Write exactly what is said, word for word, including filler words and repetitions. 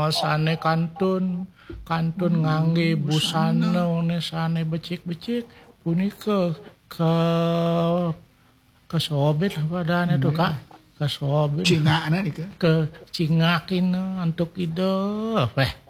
sane kantun kantun ngangge busana ne sane becik-becik punika ke kesobet padane tuh Kak kesobet Cingakna nih ke. ke cingakin untuk ide weh